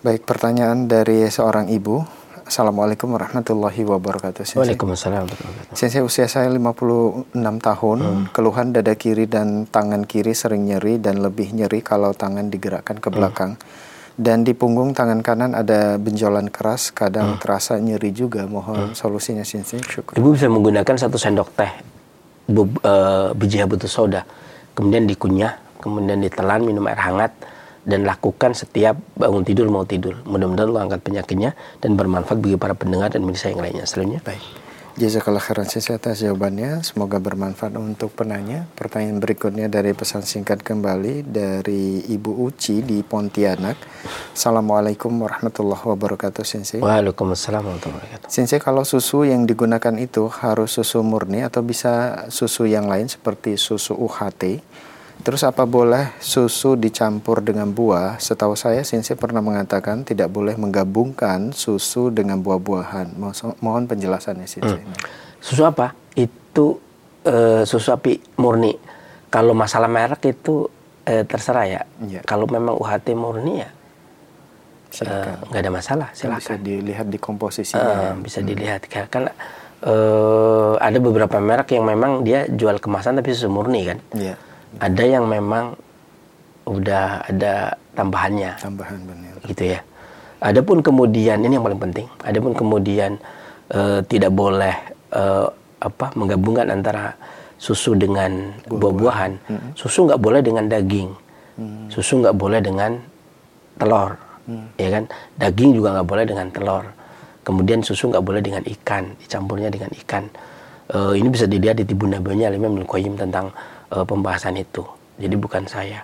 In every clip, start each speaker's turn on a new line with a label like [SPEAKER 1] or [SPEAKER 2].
[SPEAKER 1] Baik, pertanyaan dari seorang ibu. Assalamualaikum warahmatullahi wabarakatuh.
[SPEAKER 2] Waalaikumsalam warahmatullahi wabarakatuh.
[SPEAKER 1] Sensei, usia saya 56 tahun, keluhan dada kiri dan tangan kiri sering nyeri dan lebih nyeri kalau tangan digerakkan ke belakang. Dan di punggung tangan kanan ada benjolan keras, kadang terasa nyeri juga. Mohon solusinya, Sensei. Syukur.
[SPEAKER 2] Ibu bisa menggunakan 1 sendok teh biji habatus sauda, kemudian dikunyah, kemudian ditelan, minum air hangat, dan lakukan setiap bangun tidur mau tidur. Mudah-mudahan Allah angkat penyakitnya dan bermanfaat bagi para pendengar dan pemirsa yang lainnya. Selanjutnya.
[SPEAKER 1] Baik. Jazakallah khairan Sensei atas jawabannya. Semoga bermanfaat untuk penanya. Pertanyaan berikutnya dari pesan singkat kembali dari Ibu Uci di Pontianak. Assalamualaikum warahmatullahi wabarakatuh, Sensei.
[SPEAKER 2] Waalaikumsalam warahmatullahi wabarakatuh.
[SPEAKER 1] Sensei, kalau susu yang digunakan itu harus susu murni atau bisa susu yang lain seperti susu UHT? Terus apa boleh susu dicampur dengan buah? Setahu saya Sensei pernah mengatakan tidak boleh menggabungkan susu dengan buah-buahan. Mohon penjelasannya, Sensei.
[SPEAKER 2] Susu apa? Itu susu sapi murni. Kalau masalah merek itu terserah ya. Kalau memang UHT murni ya nggak ada masalah, silakan.
[SPEAKER 1] Bisa dilihat di komposisinya.
[SPEAKER 2] Bisa dilihat karena ada beberapa merek yang memang dia jual kemasan tapi susu murni kan.
[SPEAKER 1] Iya.
[SPEAKER 2] Ada yang memang udah ada tambahannya.
[SPEAKER 1] Tambahan, benar.
[SPEAKER 2] Gitu ya. Adapun kemudian ini yang paling penting. Adapun kemudian tidak boleh menggabungkan antara susu dengan buah-buahan. Susu nggak boleh dengan daging. Susu nggak boleh dengan telur. Ya kan? Daging juga nggak boleh dengan telur. Kemudian susu nggak boleh dengan ikan. Dicampurnya dengan ikan. Ini bisa dilihat di Tibun Nabawiynya Imam Ibnu Qayyim tentang pembahasan itu. Jadi bukan saya.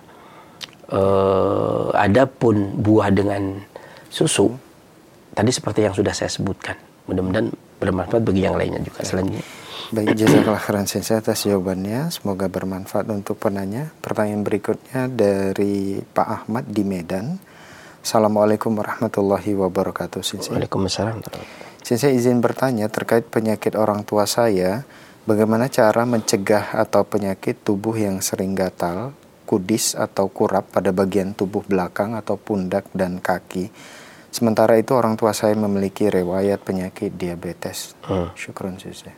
[SPEAKER 2] Adapun buah dengan susu tadi seperti yang sudah saya sebutkan. Mudah-mudahan bermanfaat bagi yang lainnya juga. Selanjutnya.
[SPEAKER 1] Baik, jazakallah khairan Sensei atas jawabannya. Semoga bermanfaat untuk penanya. Pertanyaan berikutnya dari Pak Ahmad di Medan. Assalamualaikum warahmatullahi wabarakatuh, Sensei.
[SPEAKER 2] Waalaikumsalam.
[SPEAKER 1] Sensei, izin bertanya terkait penyakit orang tua saya. Bagaimana cara mencegah atau penyakit tubuh yang sering gatal, kudis atau kurap pada bagian tubuh belakang atau pundak dan kaki? Sementara itu orang tua saya memiliki riwayat penyakit diabetes. Syukron, Sensei.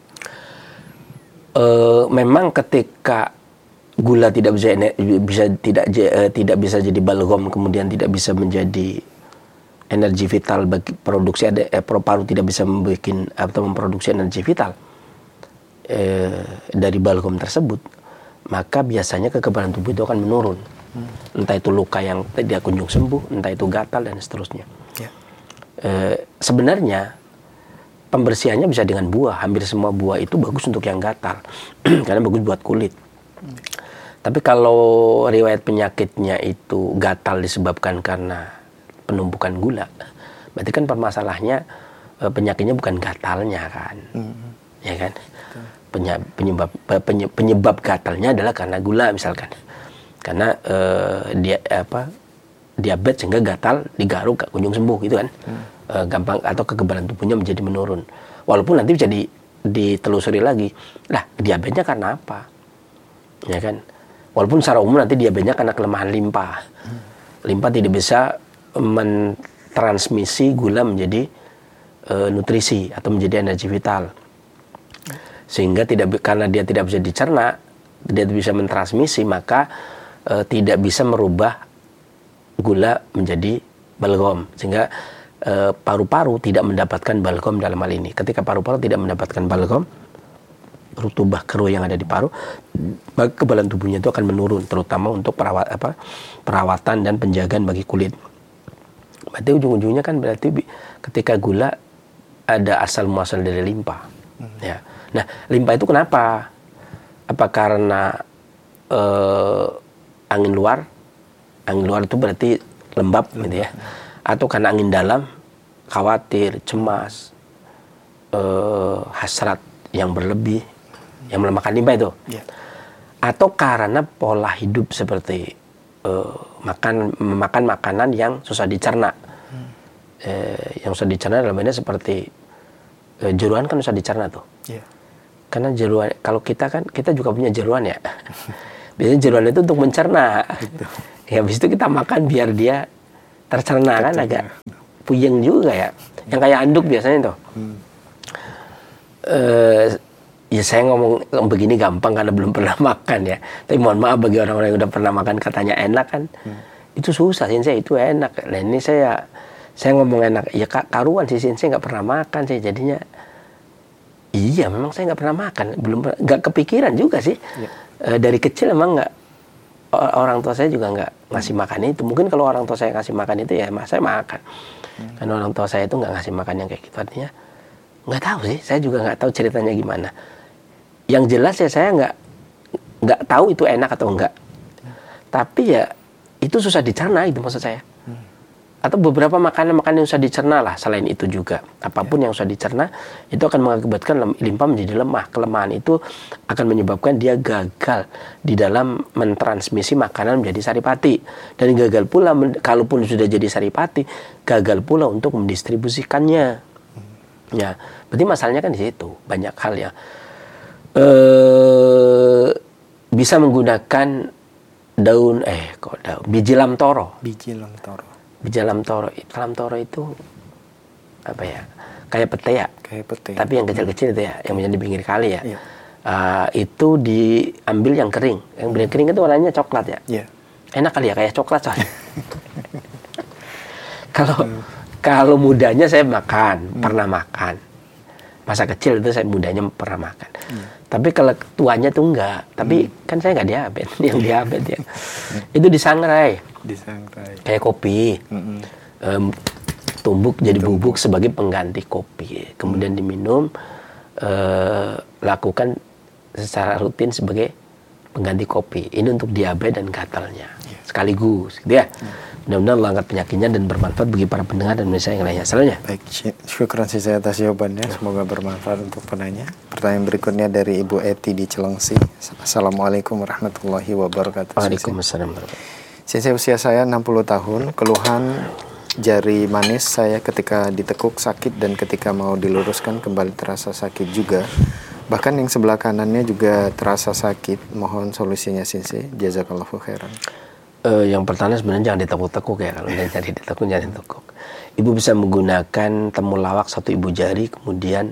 [SPEAKER 2] Memang ketika gula tidak bisa jadi balgam, kemudian tidak bisa menjadi energi vital bagi produksi paru tidak bisa memproduksi energi vital dari balgam tersebut, maka biasanya kekebalan tubuh itu akan menurun. Entah itu luka yang tidak kunjung sembuh, entah itu gatal dan seterusnya. Sebenarnya pembersihannya bisa dengan buah. Hampir semua buah itu bagus untuk yang gatal karena bagus buat kulit. Tapi kalau riwayat penyakitnya itu gatal disebabkan karena penumpukan gula, berarti kan permasalahannya penyakitnya bukan gatalnya kan, ya kan? Penyebab gatalnya adalah karena gula misalkan, karena diabetes sehingga gatal, digaruk gak kunjung sembuh gitu kan, gampang, atau kekebalan tubuhnya menjadi menurun. Walaupun nanti bisa ditelusuri lagi, lah diabetesnya karena apa, ya kan? Walaupun secara umum nanti diabetesnya karena kelemahan limpa, limpa tidak bisa mentransmisi gula menjadi nutrisi atau menjadi energi vital. Sehingga karena dia tidak bisa dicerna, tidak bisa mentransmisi, maka tidak bisa merubah gula menjadi balgam, sehingga paru-paru tidak mendapatkan balgam dalam hal ini. Ketika paru-paru tidak mendapatkan balgam, rutubah keruh yang ada di paru, maka kekebalan tubuhnya itu akan menurun, terutama untuk perawatan dan penjagaan bagi kulit. Berarti ujung-ujungnya kan berarti ketika gula ada asal muasal dari limpa. Ya. Nah, limpa itu kenapa? Apa karena angin luar? Angin luar itu berarti lembab gitu ya. Atau karena angin dalam, khawatir, cemas, hasrat yang berlebih, yang melemahkan limpa itu. Atau karena pola hidup seperti memakan makanan yang susah dicerna. Yang susah dicerna dalam ini seperti jeruan kan susah dicerna tuh. Karena jeruan, kalau kita juga punya jeruan ya. Biasanya jeruan itu untuk mencerna. Ya habis itu kita makan biar dia tercerna kan, agak puyeng juga ya. Yang kayak anduk biasanya tuh. Ya saya ngomong begini gampang karena belum pernah makan ya. Tapi mohon maaf bagi orang-orang yang udah pernah makan katanya enak kan. Itu susah sih, saya itu enak. Nah ini saya ngomong enak. Ya karuan sih, saya nggak pernah makan sih jadinya. Iya memang saya nggak pernah makan, nggak kepikiran juga sih. Dari kecil emang nggak, orang tua saya juga nggak ngasih makan itu. Mungkin kalau orang tua saya ngasih makan itu ya saya makan. Karena orang tua saya itu nggak ngasih makan yang kayak gitu, artinya nggak tahu sih. Saya juga nggak tahu ceritanya gimana. Yang jelas ya saya nggak tahu itu enak atau enggak. Tapi ya itu susah dicerna itu maksud saya. Atau beberapa makanan-makanan yang susah dicerna lah. Selain itu juga apapun yang susah dicerna itu akan mengakibatkan limpa menjadi lemah. Kelemahan itu akan menyebabkan dia gagal di dalam mentransmisi makanan menjadi saripati. Dan gagal pula kalaupun sudah jadi saripati, gagal pula untuk mendistribusikannya. Ya, berarti masalahnya kan di situ. Banyak hal ya. Bisa menggunakan biji lamtoro. Biji lamtoro itu apa ya? Kayak pete ya. Tapi yang kecil-kecil itu ya, yang punya di pinggir kali ya. Itu diambil yang kering. Yang kering itu warnanya coklat ya. Enak kali ya, kayak coklat soalnya. Kalau mudanya saya pernah makan. Masa kecil itu saya mudanya pernah makan. Tapi kalau tuanya tuh enggak. Tapi kan saya nggak diabetes, yang diabetes ya. Itu disangrai. Kayak kopi. Tumbuk jadi bubuk sebagai pengganti kopi. Kemudian diminum, lakukan secara rutin sebagai pengganti kopi. Ini untuk diabetes dan gatalnya. Sekaligus gitu ya. Mudah-mudahan Allah angkat penyakitnya dan bermanfaat bagi para pendengar dan Indonesia yang lainnya. Selanjutnya.
[SPEAKER 1] Baik, syukran saya atas jawabannya. Semoga bermanfaat untuk penanya. Pertanyaan berikutnya dari Ibu Eti di Cilengsi. Assalamualaikum warahmatullahi wabarakatuh.
[SPEAKER 2] Waalaikumsalam.
[SPEAKER 1] Saya usia saya 60 tahun. Keluhan jari manis saya ketika ditekuk sakit dan ketika mau diluruskan kembali terasa sakit juga. Bahkan yang sebelah kanannya juga terasa sakit. Mohon solusinya Sensei. Jazakallahu khairan.
[SPEAKER 2] Yang pertama sebenarnya jangan ditekuk-tekuk ya. Kalau jangan ditekuk, jangan ditekuk. Ibu bisa menggunakan temulawak 1 ibu jari, kemudian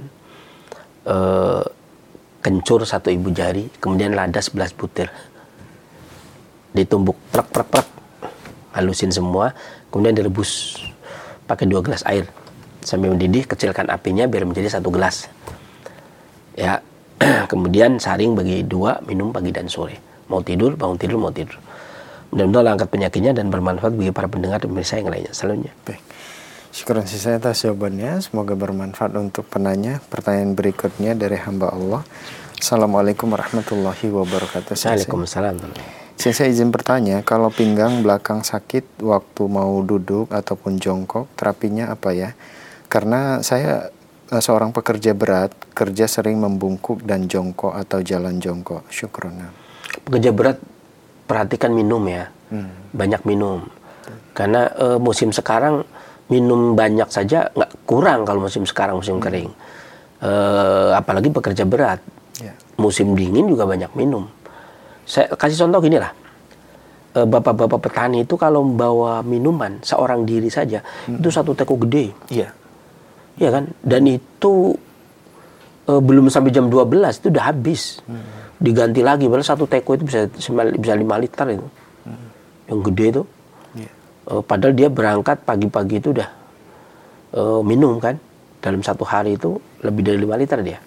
[SPEAKER 2] kencur 1 ibu jari, kemudian lada 11 butir. Ditumbuk, plek, halusin semua, kemudian direbus pakai 2 gelas air sampai mendidih. Kecilkan apinya biar menjadi 1 gelas. Ya, kemudian saring bagi 2, minum pagi dan sore. Mau tidur, bangun tidur, mau tidur. Mudah-mudahan angkat penyakitnya dan bermanfaat bagi para pendengar dan pemirsa yang lainnya. Selanjutnya.
[SPEAKER 1] Baik. Syukuran saya atas jawabannya. Semoga bermanfaat untuk penanya. Pertanyaan berikutnya dari hamba Allah. Assalamualaikum warahmatullahi wabarakatuh.
[SPEAKER 2] Waalaikumsalam.
[SPEAKER 1] Saya izin bertanya, kalau pinggang belakang sakit waktu mau duduk ataupun jongkok, terapinya apa ya? Karena saya seorang pekerja berat, kerja sering membungkuk dan jongkok atau jalan jongkok. Syukron.
[SPEAKER 2] Pekerja berat, perhatikan minum ya, banyak minum. Karena musim sekarang minum banyak saja nggak kurang kalau musim sekarang musim kering. Apalagi pekerja berat, musim dingin juga banyak minum. Saya kasih contoh gini lah, bapak-bapak petani itu kalau membawa minuman seorang diri saja itu 1 teko gede, iya kan? Dan itu belum sampai jam 12 itu udah habis. Diganti lagi, malah 1 teko itu bisa 5 liter itu. Yang gede itu. Padahal dia berangkat pagi-pagi itu udah minum kan. Dalam 1 hari itu lebih dari 5 liter dia.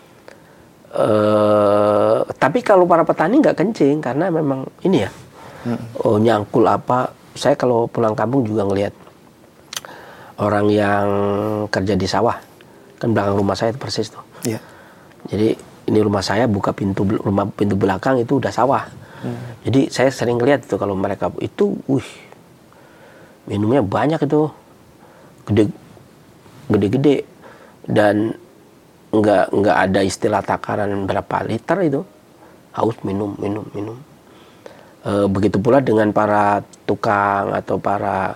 [SPEAKER 2] Tapi kalau para petani nggak kencing karena memang ini ya. Nyangkul apa. Saya kalau pulang kampung juga ngelihat orang yang kerja di sawah. Kan belakang rumah saya itu persis tuh. Jadi ini rumah saya, buka pintu belakang itu udah sawah. Jadi saya sering lihat itu kalau mereka itu, minumnya banyak itu, gede-gede dan nggak ada istilah takaran berapa liter itu, haus minum. Begitu pula dengan para tukang atau para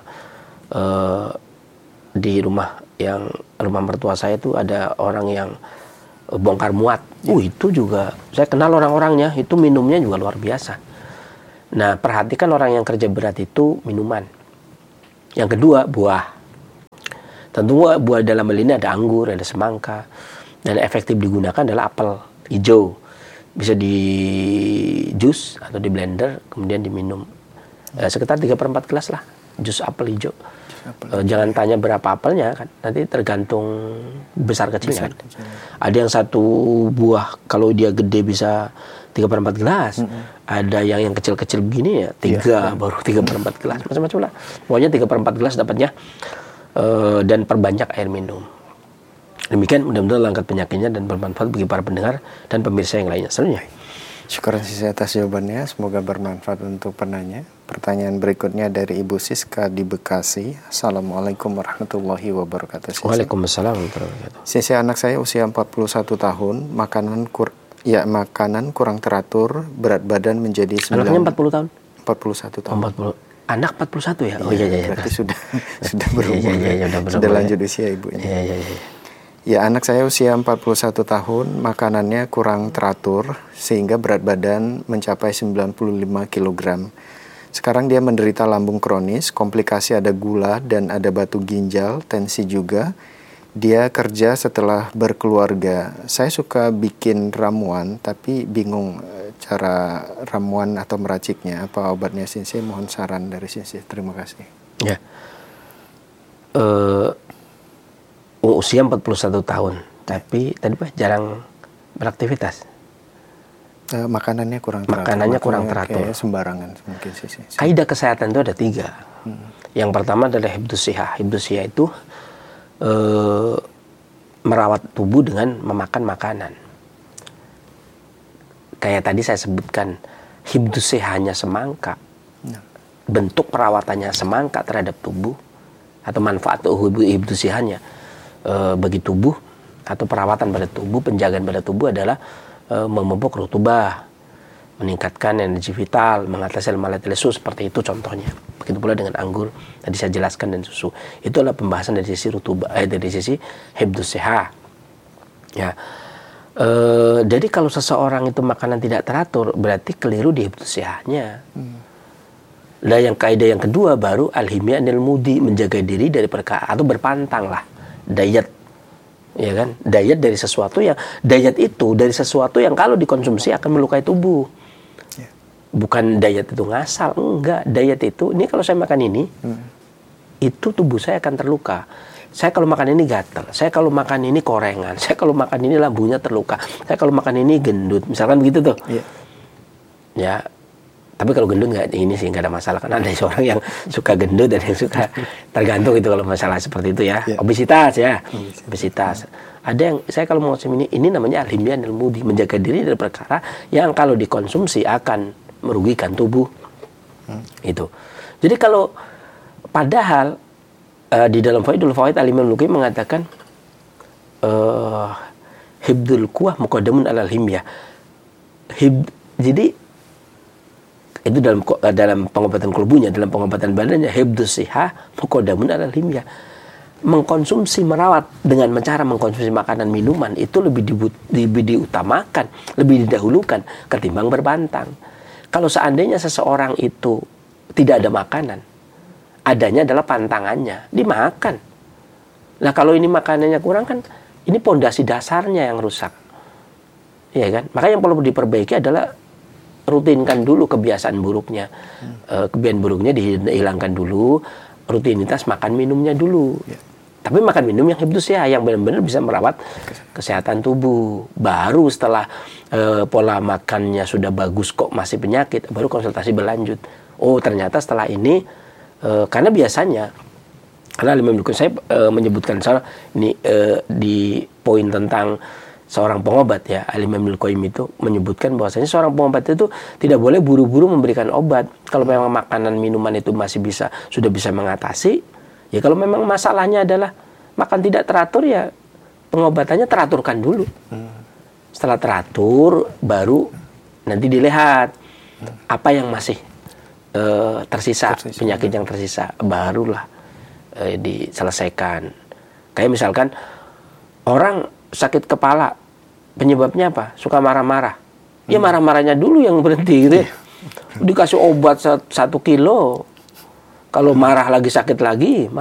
[SPEAKER 2] di rumah mertua saya itu ada orang yang bongkar muat. Itu juga saya kenal orang-orangnya, itu minumnya juga luar biasa. Nah, perhatikan orang yang kerja berat itu minuman. Yang kedua, buah. Tentu buah dalam hal ini ada anggur, ada semangka, dan efektif digunakan adalah apel hijau. Bisa di jus atau di blender, kemudian diminum. Sekitar 3/4 gelas lah, jus apel hijau. Jangan tanya berapa apelnya kan, nanti tergantung besar kecilnya kan. Ada yang satu buah kalau dia gede bisa 3/4 gelas. Ada yang kecil-kecil begini ya 3 baru 3/4 gelas, macam-macam lah. Pokoknya 3/4 gelas dapatnya, dan perbanyak air minum. Demikian, mudah-mudahan angkat penyakitnya dan bermanfaat bagi para pendengar dan pemirsa yang lainnya. Selanjutnya.
[SPEAKER 1] Syukur atas jawabannya, semoga bermanfaat untuk penanya. Pertanyaan berikutnya dari Ibu Siska di Bekasi. Assalamualaikum warahmatullahi wabarakatuh.
[SPEAKER 2] Waalaikumsalam warahmatullahi wabarakatuh.
[SPEAKER 1] Sisi anak saya usia 41 tahun, makanan kurang teratur, berat badan menjadi 9.
[SPEAKER 2] Anaknya 40 tahun?
[SPEAKER 1] 41 tahun.
[SPEAKER 2] 40. Anak 41 ya? Oh iya.
[SPEAKER 1] Berarti sudah berumur. Sudah lanjut usia ibunya.
[SPEAKER 2] Iya.
[SPEAKER 1] Ya, anak saya usia 41 tahun, makanannya kurang teratur sehingga berat badan mencapai 95 kg. Sekarang dia menderita lambung kronis, komplikasi ada gula dan ada batu ginjal, tensi juga. Dia kerja setelah berkeluarga. Saya suka bikin ramuan tapi bingung cara ramuan atau meraciknya. Apa obatnya Sensei? Mohon saran dari Sensei. Terima kasih.
[SPEAKER 2] Ya. Usia 41 tahun, tapi tadi jarang beraktivitas.
[SPEAKER 1] Makanannya kurang teratur.
[SPEAKER 2] Makanannya kurang teratur.
[SPEAKER 1] Sembarangan mungkin sih.
[SPEAKER 2] Kaidah kesehatan itu ada 3. Yang pertama adalah hibdus sihah. Hibdus sihah itu merawat tubuh dengan memakan makanan. Kayak tadi saya sebutkan, hibdus sihahnya semangka. Bentuk perawatannya semangka terhadap tubuh atau manfaat hibdus sihahnya bagi tubuh atau perawatan pada tubuh, penjagaan pada tubuh adalah memupuk rutubah, meningkatkan energi vital, mengatasi lemah lesu, seperti itu contohnya. Begitu pula dengan anggur, tadi saya jelaskan, dan susu. Itu adalah pembahasan dari sisi rutubah, dari sisi hibdus sihah. Ya. Jadi kalau seseorang itu makanan tidak teratur, berarti keliru di hibdus sihahnya. Nah, yang kaidah yang kedua baru al-himya anil mudi, menjaga diri dari perkara atau berpantang lah. Diet, ya kan? Diet dari sesuatu yang kalau dikonsumsi akan melukai tubuh. Bukan diet itu ngasal, enggak. Diet itu, ini kalau saya makan ini, itu tubuh saya akan terluka. Saya kalau makan ini gatal, saya kalau makan ini korengan, saya kalau makan ini lambungnya terluka, saya kalau makan ini gendut, misalkan begitu tuh. Ya. Tapi kalau gendut nggak ada masalah, kan ada seorang yang suka gendut dan yang suka, tergantung itu kalau masalah seperti itu ya. Obesitas ya. Obesitas. Ada yang saya kalau mau ini namanya al-himya anil mudi, menjaga diri dari perkara yang kalau dikonsumsi akan merugikan tubuh. Itu. Jadi kalau padahal di dalam Faidul Fawaid Al-Imam Al-Luqayyim mengatakan hibdul quwah muqaddamun alal himyah. Jadi itu dalam pengobatan kalbunya, dalam pengobatan badannya, hibdus sihah muqaddamun alal himyah. Mengkonsumsi, merawat dengan cara mengkonsumsi makanan minuman itu lebih diutamakan, lebih didahulukan ketimbang berbantang. Kalau seandainya seseorang itu tidak ada makanan, adanya adalah pantangannya, dimakan. Nah, kalau ini makanannya kurang kan, ini pondasi dasarnya yang rusak. Iya kan? Maka yang perlu diperbaiki adalah rutinkan dulu kebiasaan buruknya. Kebiasaan buruknya dihilangkan dulu, rutinitas makan minumnya dulu. Tapi makan minum yang hibdus ya, yang benar-benar bisa merawat kesehatan tubuh. Baru setelah pola makannya sudah bagus kok masih penyakit, baru konsultasi berlanjut. Oh, ternyata setelah ini karena biasanya, karena saya menyebutkan soal ini di poin tentang seorang pengobat ya, Al-Imam Al-Qayyim itu menyebutkan bahwasanya seorang pengobat itu tidak boleh buru-buru memberikan obat. Kalau memang makanan minuman itu sudah bisa mengatasi, ya kalau memang masalahnya adalah makan tidak teratur, ya pengobatannya teraturkan dulu. Setelah teratur baru nanti dilihat apa yang masih tersisa, penyakit yang tersisa, barulah diselesaikan. Kayak misalkan orang sakit kepala, penyebabnya apa? Suka marah-marah. Ya marah-marahnya dulu yang berhenti gitu ya. Dikasih obat 1 kilo, Kalau marah lagi sakit lagi,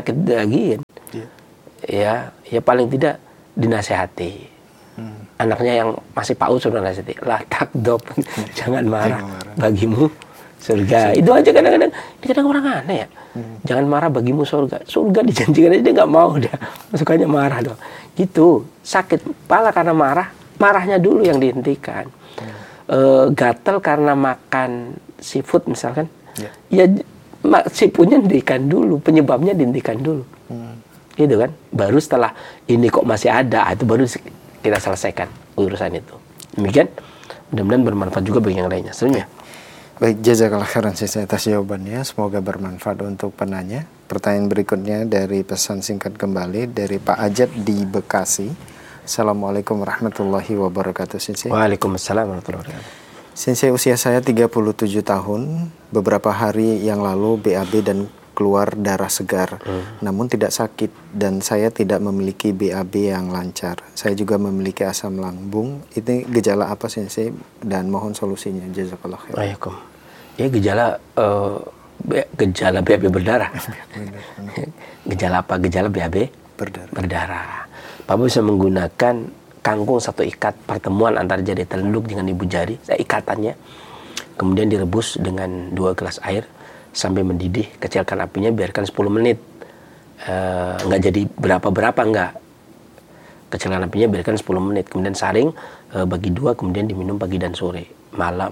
[SPEAKER 2] ya paling tidak dinasehati. Anaknya yang masih PAUD sudah nasihati, lah takdob, jangan marah, bagimu surga. Itu aja kadang-kadang orang aneh ya. Jangan marah, bagimu surga. Surga dijanjikan aja dia nggak mau, dia sukanya marah dong. Gitu, sakit kepala karena marahnya dulu yang dihentikan. Gatel karena makan seafood misalkan, ya seafoodnya dihentikan dulu, penyebabnya dihentikan dulu. Gitu kan, baru setelah ini kok masih ada, itu baru kita selesaikan urusan itu. Demikian, mudah-mudahan bermanfaat juga bagi yang lainnya. Sebenarnya.
[SPEAKER 1] Baik, jazakallah khairan atas jawabannya. Semoga bermanfaat untuk penanya. Pertanyaan berikutnya dari pesan singkat kembali dari Pak Ajat di Bekasi. Assalamualaikum warahmatullahi wabarakatuh, Sensei.
[SPEAKER 2] Waalaikumsalam warahmatullahi wabarakatuh.
[SPEAKER 1] Sensei, usia saya 37 tahun. Beberapa hari yang lalu BAB dan keluar darah segar, namun tidak sakit, dan saya tidak memiliki BAB yang lancar. Saya juga memiliki asam lambung. Ini gejala apa, Sensei? Dan mohon solusinya. Jazakallah khair.
[SPEAKER 2] Waalaikum. Ya gejala BAB berdarah. Gejala apa? Gejala BAB berdarah. Bapak bisa menggunakan kangkung satu ikat, pertemuan antara jari telunjuk dengan ibu jari, ikatannya, kemudian direbus dengan 2 gelas air sampai mendidih, kecilkan apinya, biarkan 10 menit. Nggak jadi berapa-berapa, nggak. Kecilkan apinya, biarkan 10 menit. Kemudian saring, bagi 2, kemudian diminum pagi dan sore. Malam,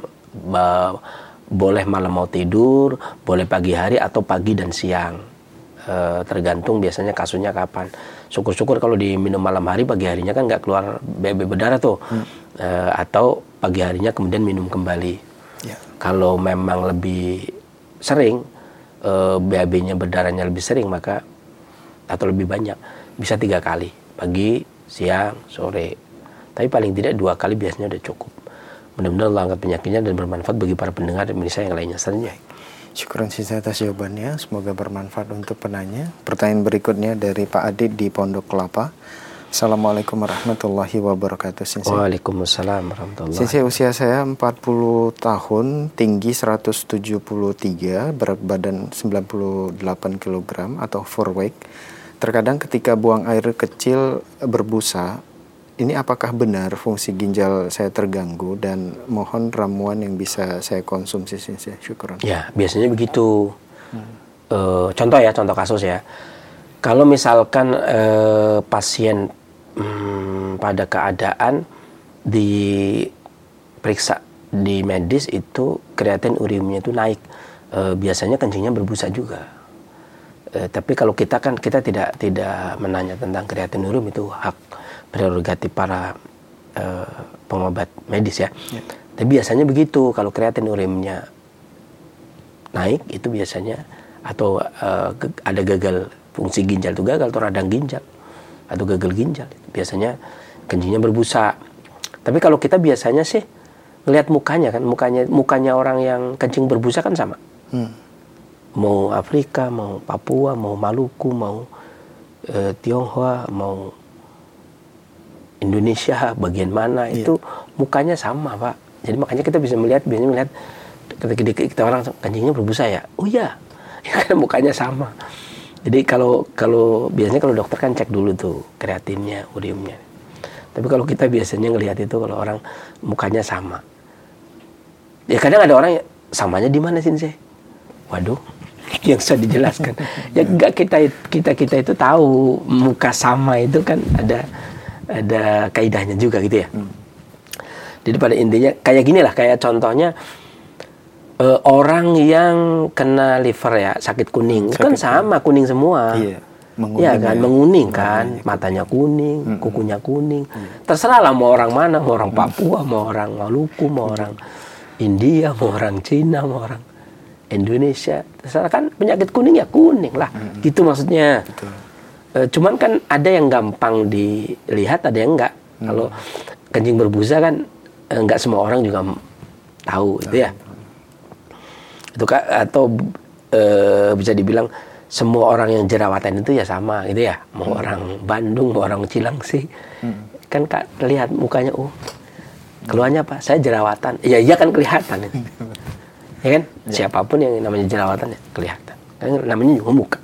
[SPEAKER 2] boleh malam mau tidur, boleh pagi hari atau pagi dan siang. Tergantung biasanya kasusnya kapan. Syukur-syukur kalau diminum malam hari, pagi harinya kan nggak keluar BAB berdarah tuh. Atau pagi harinya kemudian minum kembali. Kalau memang lebih sering, BAB-nya berdarahnya lebih sering, maka atau lebih banyak, bisa 3 kali, pagi, siang, sore. Tapi paling tidak 2 kali biasanya udah cukup. Mudah-mudahan Allah angkat penyakitnya dan bermanfaat bagi para pendengar Indonesia yang lainnya. Selanjutnya.
[SPEAKER 1] Syukuran sisa atas jawabannya, semoga bermanfaat untuk penanya. Pertanyaan berikutnya dari Pak Adit di Pondok Kelapa. Assalamualaikum warahmatullahi wabarakatuh, Sensei.
[SPEAKER 2] Waalaikumsalam warahmatullahi wabarakatuh.
[SPEAKER 1] Sensei, usia saya 40 tahun, tinggi 173, berat badan 98 kg atau overweight. Terkadang ketika buang air kecil berbusa. Ini apakah benar fungsi ginjal saya terganggu, dan mohon ramuan yang bisa saya konsumsi, Sensei. Syukuran.
[SPEAKER 2] Ya, biasanya begitu. Contoh kasus ya. Kalau misalkan pasien pada keadaan diperiksa di medis itu kreatin uriumnya itu naik, biasanya kencingnya berbusa juga. Tapi kalau kita tidak menanya tentang kreatin urium, itu hak prerogatif para pengobat medis ya. Tapi biasanya begitu, kalau kreatin uriumnya naik itu biasanya atau ada gagal fungsi ginjal, itu gagal atau radang ginjal atau gagal ginjal, biasanya kencingnya berbusa. Tapi kalau kita biasanya sih ngelihat mukanya kan, mukanya orang yang kencing berbusa kan sama. Mau Afrika, mau Papua, mau Maluku, mau Tionghoa, mau Indonesia bagian mana, itu mukanya sama, Pak. Jadi makanya kita bisa biasanya melihat ketika kita orang kencingnya berbusa ya. Oh iya, ya karena mukanya sama. Jadi kalau biasanya kalau dokter kan cek dulu tuh kreatinnya, uriumnya. Tapi kalau kita biasanya ngelihat itu kalau orang mukanya sama. Ya kadang ada orang samanya di mana sih? Waduh, yang bisa dijelaskan. Ya enggak, kita itu tahu muka sama itu kan ada kaidahnya juga gitu ya. Jadi pada intinya kayak gini lah, kayak contohnya orang yang kena liver ya, sakit kuning, kan sama kuning semua.
[SPEAKER 1] Iya,
[SPEAKER 2] menguning kan, matanya kuning, kukunya kuning. Terserah lah mau orang mana, mau orang Papua, mau orang Maluku, mau orang India, mau orang Cina, mau orang Indonesia. Terserah kan, penyakit kuning ya kuning lah. Gitu maksudnya.
[SPEAKER 1] Betul.
[SPEAKER 2] Cuman kan ada yang gampang dilihat, ada yang enggak. Kalau kencing berbusa kan enggak semua orang juga tahu itu ya. Itu atau bisa dibilang semua orang yang jerawatan itu ya sama gitu ya. Mau orang Bandung, mau orang Cilengsi. Kan lihat mukanya, keluarnya apa? Saya jerawatan. Iya kan kelihatan itu. Ya kan? Siapapun yang namanya jerawatan ya kelihatan. kan namanya juga muka.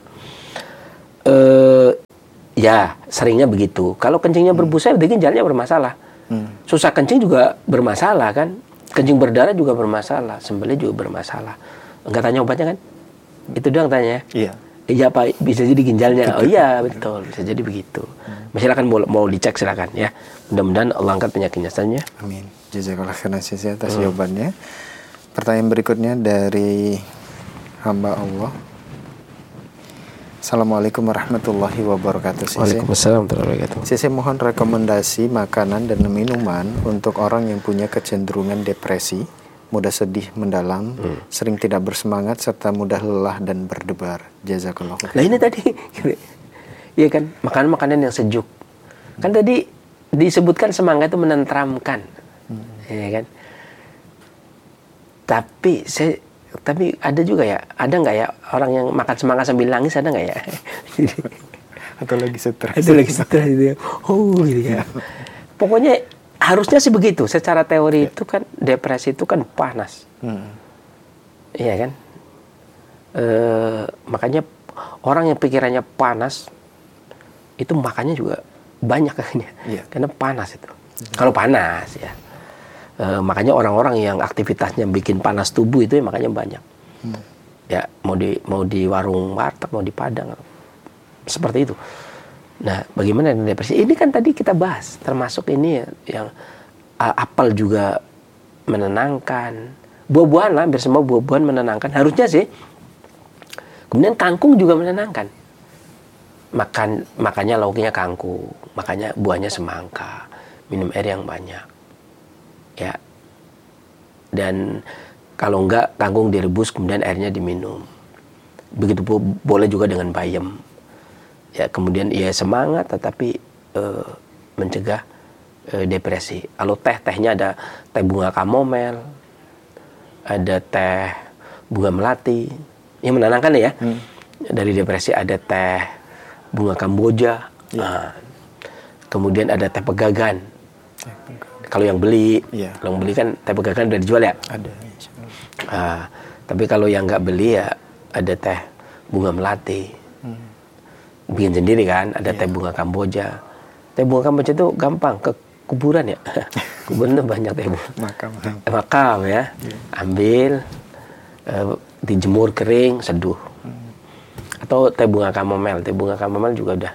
[SPEAKER 2] Ya seringnya begitu. Kalau kencingnya berbusa berarti ginjalnya bermasalah. Susah kencing juga bermasalah kan. Kencing berdarah juga bermasalah. Sembelih juga bermasalah. Enggak tanya obatnya kan? Itu doang tanya.
[SPEAKER 1] Iya.
[SPEAKER 2] Iya Pak, bisa jadi ginjalnya. Oh iya betul, bisa jadi begitu. Silakan mau dicek silakan ya. Mudah-mudahan Allah angkat penyakitnya saja.
[SPEAKER 1] Amin. Jazakallah khairan atas jawabannya. Pertanyaan berikutnya dari hamba Allah. Assalamualaikum warahmatullahi wabarakatuh.
[SPEAKER 2] Waalaikumsalam warahmatullahi wabarakatuh.
[SPEAKER 1] Sisi mohon rekomendasi makanan dan minuman untuk orang yang punya kecenderungan depresi, mudah sedih mendalam, sering tidak bersemangat serta mudah lelah dan berdebar. Jazakallah.
[SPEAKER 2] Nah ini tadi, ya kan, makanan-makanan yang sejuk. Kan tadi disebutkan semangat itu menenteramkan, ya kan. Tapi ada juga ya, ada nggak ya orang yang makan semangat sambil nangis, ada nggak ya?
[SPEAKER 1] Atau lagi stres.
[SPEAKER 2] Gitu ya. Oh gitu ya. Pokoknya harusnya sih begitu. Secara teori itu kan depresi itu kan panas. Iya kan? Makanya orang yang pikirannya panas itu makannya juga banyak kayaknya. Karena panas itu. Kalau panas ya. Makanya orang-orang yang aktivitasnya bikin panas tubuh itu ya makanya banyak. Ya mau di warung warteg, mau di Padang, seperti itu. Nah, bagaimana dengan depresi? Ini kan tadi kita bahas, termasuk ini ya, yang apel juga menenangkan, buah-buahan lah, hampir semua buah-buahan menenangkan. Harusnya sih. Kemudian kangkung juga menenangkan. Makanya lauknya kangkung, makanya buahnya semangka, minum air yang banyak. Ya, dan kalau enggak kangkung direbus kemudian airnya diminum. Begitu boleh juga dengan bayam. Ya, kemudian ya semangat tetapi mencegah depresi. Kalau tehnya ada teh bunga kamomel, ada teh bunga melati, yang menenangkan ya. Dari depresi ada teh bunga kamboja. Nah, kemudian ada teh pegagan. Kalau yang beli, kalau yang beli kan teh pegagan udah dijual ya.
[SPEAKER 1] Ada.
[SPEAKER 2] Tapi kalau yang nggak beli ya ada teh bunga melati. Bikin sendiri kan, ada teh bunga kamboja. Teh bunga kamboja itu gampang, ke kuburan ya. Kuburan itu banyak teh bunga. Makam ya. Ambil, dijemur kering, seduh. Atau teh bunga kamomel. Teh bunga kamomel juga udah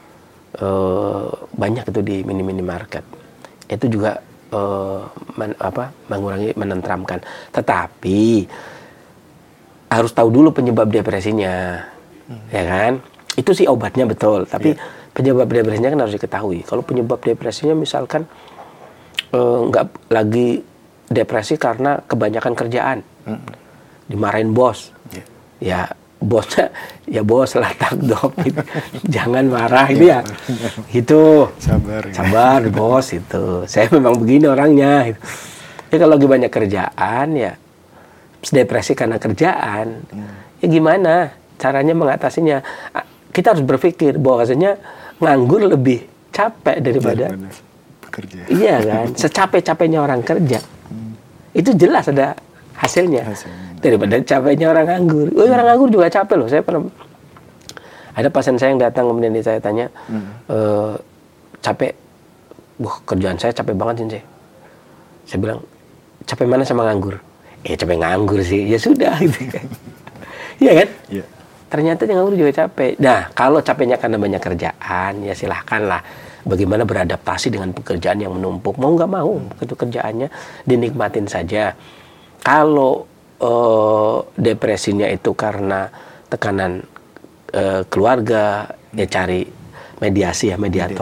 [SPEAKER 2] banyak itu di mini-market. Itu juga mengurangi, menenteramkan. Tetapi harus tahu dulu penyebab depresinya, ya kan? Itu sih obatnya betul, tapi penyebab depresinya kan harus diketahui. Kalau penyebab depresinya misalkan nggak lagi depresi karena kebanyakan kerjaan, dimarahin bos, ya bosnya ya bos lah takdok gitu. Jangan marah itu ya gitu, sabar bos itu, saya memang begini orangnya gitu. Ya kalau lagi banyak kerjaan ya depresi karena kerjaan, ya gimana caranya mengatasinya? Kita harus berpikir bahwasanya nganggur lebih capek daripada bekerja. Iya kan, secapek-capeknya orang kerja itu jelas ada hasilnya. Daripada capeknya orang nganggur. Orang nganggur juga capek loh. Saya pernah ada pasien saya yang datang kemudian saya tanya, capek, kerjaan saya capek banget sih. Saya bilang, capek mana sama nganggur? Capek nganggur sih. Ya sudah gitu kan. Iya kan? Iya. Ternyata yang nganggur juga capek. Nah, kalau capeknya karena banyak kerjaan, ya silahkanlah. Bagaimana beradaptasi dengan pekerjaan yang menumpuk. Mau nggak mau, itu kerjaannya dinikmatin saja. Kalau depresinya itu karena tekanan keluarga, ya cari mediasi ya, mediator.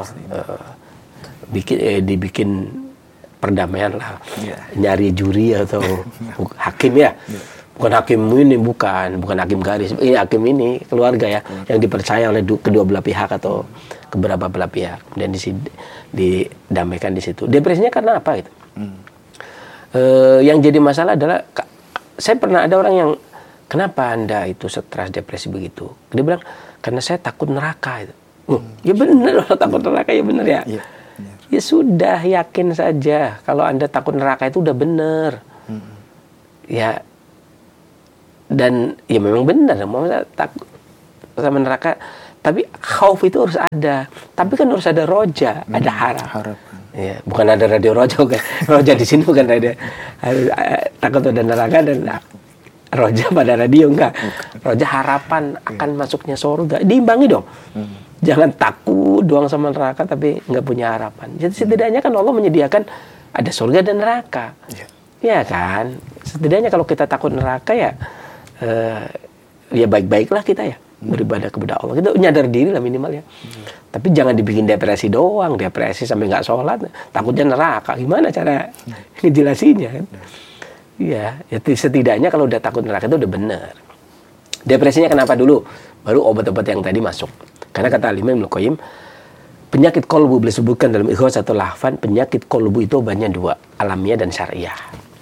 [SPEAKER 2] Dibikin perdamaian lah. Nyari juri atau hakim ya. Bukan hakim ini, bukan hakim garis. Ini hakim ini keluarga ya, yang dipercaya oleh kedua belah pihak atau keberapa belah pihak. Dan didamaikan di situ. Depresinya karena apa gitu? Yang jadi masalah adalah, saya pernah ada orang yang, kenapa Anda itu stres depresi begitu? Dia bilang, karena saya takut neraka itu. Ya benar, takut neraka ya benar ya. Ya sudah, yakin saja kalau Anda takut neraka itu udah benar. Ya, Dan ya memang benar, mau takut sama neraka, tapi khauf itu harus ada. Tapi kan harus ada roja, ada harap. Ya, bukan ada radio roja, kan? Roja di sini bukan ada takut ada neraka dan roja pada radio, enggak. Roja harapan akan masuknya surga, diimbangi dong. Jangan takut doang sama neraka tapi nggak punya harapan. Jadi setidaknya kan Allah menyediakan ada surga dan neraka. Ya kan? Setidaknya kalau kita takut neraka ya baik-baiklah kita ya beribadah kepada Allah. Kita nyadar diri lah minimal ya. Tapi jangan dibikin depresi doang, depresi sampai nggak sholat, takutnya neraka. Gimana cara ngejelasinnya kan? Ya setidaknya kalau udah takut neraka itu udah benar. Depresinya kenapa dulu? Baru obat-obat yang tadi masuk. Karena kata Imam Ibnu Qayyim, penyakit kolbu boleh disebutkan dalam Ighatsatul Lahfan, penyakit kolbu itu banyak dua, alamiah dan syariah.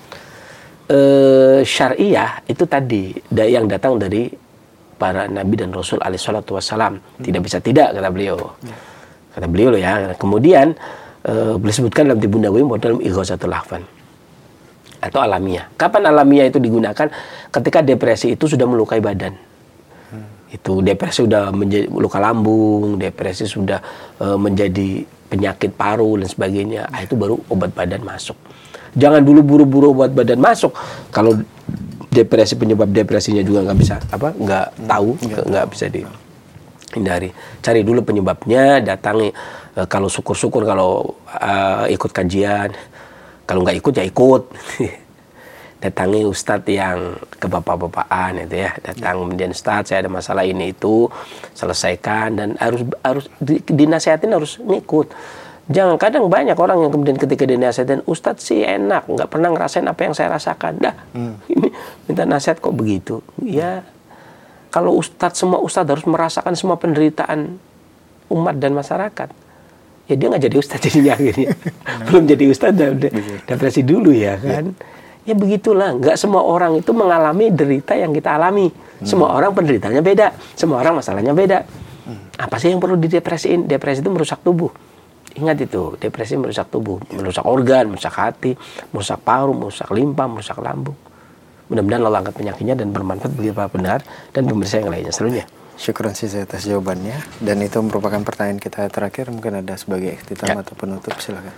[SPEAKER 2] Syariah itu tadi yang datang dari para nabi dan rasul alaihi salatu wassalam. Tidak bisa tidak, kata beliau. Kata beliau loh ya. Kemudian boleh disebutkan dalam Tibun Nawawi dalam Ighatsatul Lahfan. Atau alamiah. Kapan alamiah itu digunakan? Ketika depresi itu sudah melukai badan. Itu depresi sudah menjadi luka lambung, depresi sudah menjadi penyakit paru dan sebagainya. Itu baru obat badan masuk. Jangan dulu buru-buru obat badan masuk. Kalau depresi, penyebab depresinya juga nggak bisa nggak bisa dihindari. Cari dulu penyebabnya, datangi. Kalau syukur-syukur kalau ikut kajian, kalau nggak ikut ya ikut. Datangi ustadz yang kebapak-bapakan itu ya, datang kemudian ustadz saya ada masalah ini itu, selesaikan, dan harus dinasihatin, harus ngikut. Jangan, kadang banyak orang yang kemudian ketika dinasihatin, ustadz sih enak, nggak pernah ngerasain apa yang saya rasakan, ini minta nasihat kok begitu. Ya kalau semua ustadz harus merasakan semua penderitaan umat dan masyarakat, ya dia nggak jadi ustadz jadinya akhirnya. Belum jadi ustadz udah depresi dulu ya kan. Ya begitulah, nggak semua orang itu mengalami derita yang kita alami. Semua orang penderitanya beda, semua orang masalahnya beda. Apa sih yang perlu didepresiin? Depresi itu merusak tubuh. Ingat itu, depresi merusak tubuh, merusak organ, merusak hati, merusak paru, merusak limpa, merusak lambung. Mudah-mudahan Allah angkat penyakitnya dan bermanfaat bagi para pendengar dan pemirsa yang lainnya selanjutnya.
[SPEAKER 1] Syukran sih atas jawabannya, dan itu merupakan pertanyaan kita terakhir. Mungkin ada sebagai ikhtitam atau penutup, silakan.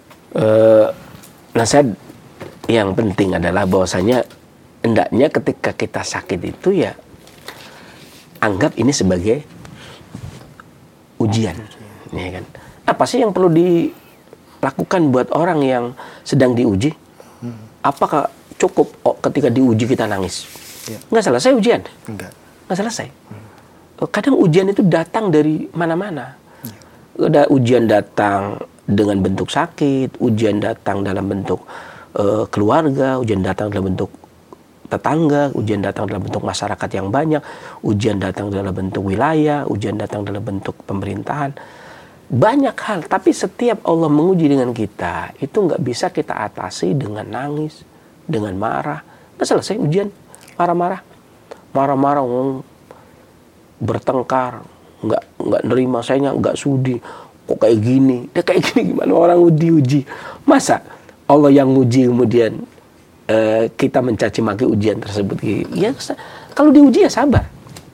[SPEAKER 2] Nasihat yang penting adalah bahwasanya hendaknya ketika kita sakit itu ya anggap ini sebagai ujian, ya kan? Apa sih yang perlu dilakukan buat orang yang sedang diuji? Apakah cukup ketika diuji kita nangis? Nggak selesai ujian? Nggak selesai. Kadang ujian itu datang dari mana-mana. Ada ujian datang dengan bentuk sakit, ujian datang dalam bentuk keluarga, ujian datang dalam bentuk tetangga, ujian datang dalam bentuk masyarakat yang banyak, ujian datang dalam bentuk wilayah, ujian datang dalam bentuk pemerintahan. Banyak hal, tapi setiap Allah menguji dengan kita, itu nggak bisa kita atasi dengan nangis, dengan marah. Nggak selesai ujian, marah-marah, bertengkar, nggak nerima, saya nggak sudi, kok kayak gini, dia kayak gini, gimana orang uji? Masa Allah yang uji kemudian kita mencaci maki ujian tersebut? Ya, kalau diuji ya sabar.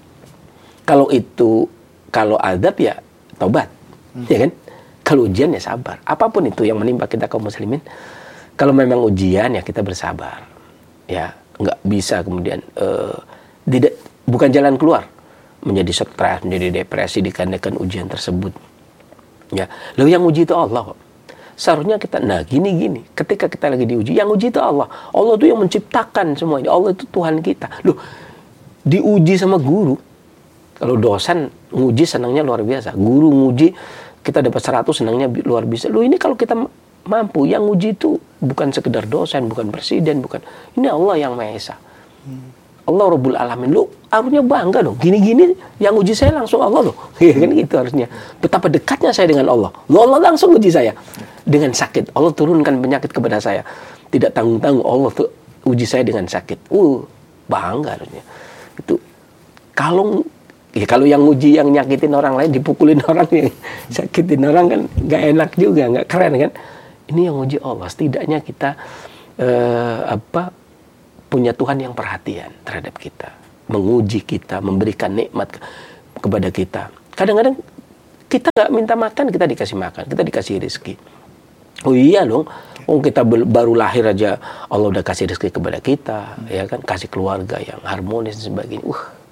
[SPEAKER 2] Kalau adab ya taubat, ya kan? Kalau ujian ya sabar. Apapun itu yang menimpa kita kaum muslimin, kalau memang ujian ya kita bersabar. Ya, nggak bisa kemudian bukan jalan keluar, menjadi stres, menjadi depresi dikarenakan ujian tersebut. Ya, lalu yang uji itu Allah kok. Seharusnya kita, gini, ketika kita lagi diuji, yang uji itu Allah. Allah itu yang menciptakan semuanya. Allah itu Tuhan kita. Loh, diuji sama guru. Kalau dosen nguji senangnya luar biasa. Guru nguji, kita dapat 100 senangnya luar biasa. Loh, ini kalau kita mampu, yang nguji itu bukan sekedar dosen, bukan presiden, bukan. Ini Allah yang Maha Esa. Allah Rabbul Alamin. Loh, harusnya bangga dong. Gini-gini, yang uji saya langsung Allah loh. Ya kan gitu harusnya. Betapa dekatnya saya dengan Allah. Loh, Allah langsung uji saya. Dengan sakit, Allah turunkan penyakit kepada saya. Tidak tanggung-tanggung, Allah tuh uji saya dengan sakit. Bangga harusnya. Itu kalau yang uji yang nyakitin orang lain, dipukulin orang, yang sakitin orang kan nggak enak juga, nggak keren kan. Ini yang uji Allah. Setidaknya kita punya Tuhan yang perhatian terhadap kita, menguji kita, memberikan nikmat kepada kita. Kadang-kadang kita nggak minta makan, kita dikasih makan, kita dikasih rezeki. Oh iya dong, kita baru lahir aja Allah udah kasih rezeki kepada kita, ya kan, kasih keluarga yang harmonis dan sebagainya.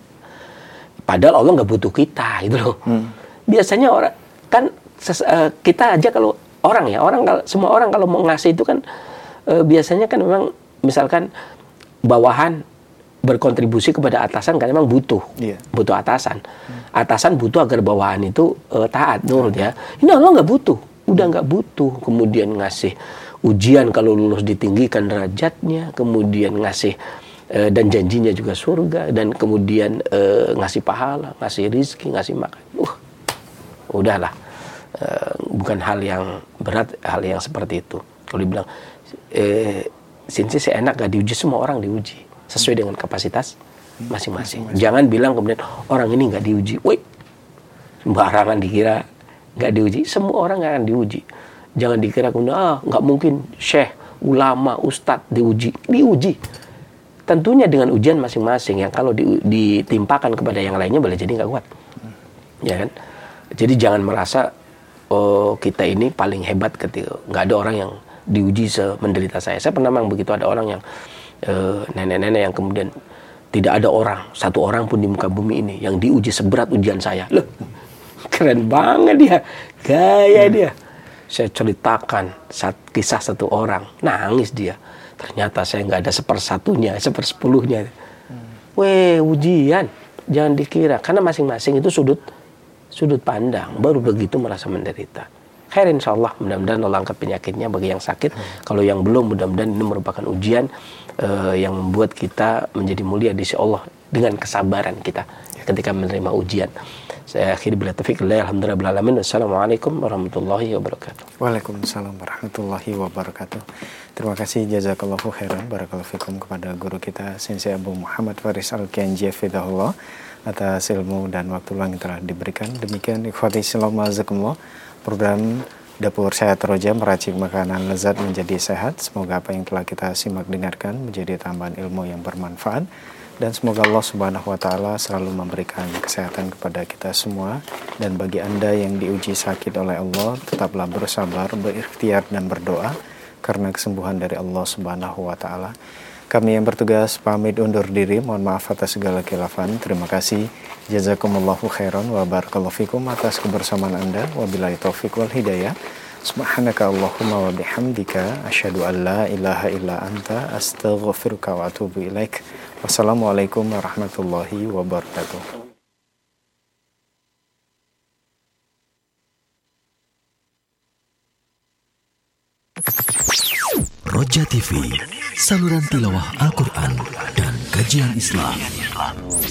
[SPEAKER 2] Padahal Allah nggak butuh kita, gitu loh. Biasanya orang kan kita aja kalau semua orang kalau mau ngasih itu kan biasanya kan memang misalkan bawahan berkontribusi kepada atasan kan memang butuh atasan. Atasan butuh agar bawahan itu taat nurut ya. Ini Allah nggak butuh. Udah nggak butuh, kemudian ngasih ujian kalau lulus ditinggikan derajatnya, kemudian ngasih dan janjinya juga surga, dan kemudian ngasih pahala, ngasih rizki, ngasih makan. Udahlah, bukan hal yang berat, hal yang seperti itu. Kalau dibilang Sinsi seenak gak diuji, semua orang diuji sesuai dengan kapasitas masing-masing. Jangan bilang kemudian orang ini nggak diuji, sembarangan dikira nggak diuji. Semua orang akan diuji. Jangan dikira kemudian nggak mungkin syekh, ulama, ustadz diuji. Tentunya dengan ujian masing-masing yang kalau ditimpakan kepada yang lainnya boleh jadi nggak kuat, ya kan? Jadi jangan merasa kita ini paling hebat ketika nggak ada orang yang diuji semenderita saya. Saya pernah memang begitu, ada orang yang nenek-nenek yang kemudian tidak ada satu orang pun di muka bumi ini yang diuji seberat ujian saya. Loh, keren banget dia, gaya dia. Saya ceritakan kisah satu orang, nangis dia. Ternyata saya nggak ada sepersepuluhnya. Ujian, jangan dikira, karena masing-masing itu sudut pandang, baru begitu merasa menderita. Khair insyaallah, mudah-mudahan Allah angkat penyakitnya bagi yang sakit. Kalau yang belum, mudah-mudahan ini merupakan ujian yang membuat kita menjadi mulia di sisi Allah dengan kesabaran kita ketika menerima ujian. Saya akhiri bila taufiq Allah, alhamdulillah bil alamin. Assalamualaikum warahmatullahi wabarakatuh.
[SPEAKER 1] Waalaikumsalam warahmatullahi wabarakatuh. Terima kasih, jazakallahu khairan, barakallahu fikum, kepada guru kita Sensei Abu Muhammad Faris Al-Kianji hafizahullah atas ilmu dan waktu luang yang telah diberikan. Demikian ikhwati Islam azakumullah, program Dapur Sehat Roja, meracik makanan lezat menjadi sehat. Semoga apa yang telah kita simak dengarkan menjadi tambahan ilmu yang bermanfaat, dan semoga Allah Subhanahu wa Ta'ala selalu memberikan kesehatan kepada kita semua. Dan bagi Anda yang diuji sakit oleh Allah, tetaplah bersabar, berikhtiar dan berdoa karena kesembuhan dari Allah Subhanahu wa Ta'ala. Kami yang bertugas pamit undur diri, mohon maaf atas segala khilafan. Terima kasih, jazakumullahu khairan wa barakallahu fikum atas kebersamaan Anda. Wabillahi taufiq wal hidayah. Subhanaka Allahumma wa bihamdika asyhadu an la ilaha illa anta astaghfiruka wa atubu ilaik. Wassalamualaikum warahmatullahi wabarakatuh.
[SPEAKER 3] Roja TV, saluran tilawah Al-Quran dan kajian Islam.